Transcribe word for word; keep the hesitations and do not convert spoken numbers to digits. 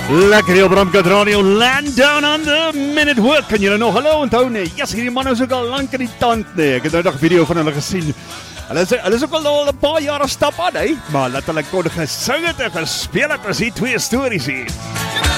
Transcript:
Lekker hier op Ramkat Radio, Land Down Under, Minute Work. Kan julle nog hallo onthou nie? Yes, hierdie man is ook al lank in die tand nie. Ek het nou 'n video van hulle gesien. Hulle is, hulle is ook al 'n paar jare stap aan, hè? Maar laat hulle kon gesing het en gespeel het as die twee stories hier.